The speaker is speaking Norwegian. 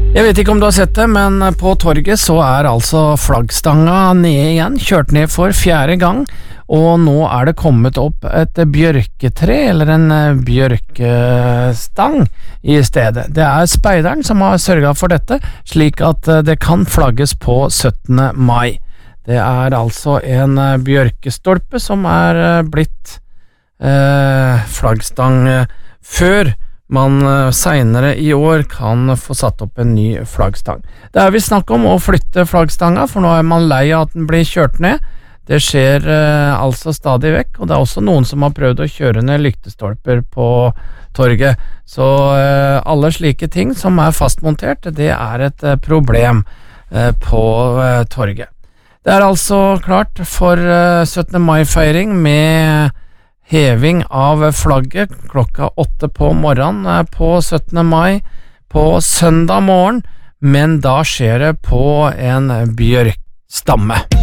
Jeg vet ikke om du har sett det, men på torget så altså flaggstanga ned igjen, kjørt ned for 4. gang, og nå det kommet opp et bjørketre, eller en bjørkestang i stedet. Det speideren som har sørget for dette, slik at det kan flagges på 17. mai. Det altså en bjørkestolpe som blitt flaggstang før man senere i år kan få satt opp en ny flaggstang. Det vi snakk om å flytte flaggstanga, for nå man lei av at den blir kjørt ned. Det skjer altså stadig vekk, og det også noen som har prøvd å kjøre ned lyktestolper på torget. Så alle slike ting som fastmontert, det et problem på torget. Det altså klart for 17. mai-feiring med heving av flagget klokka 8 på morgenen på 17. mai på søndag morgen, men da skjer det på en bjørkstamme.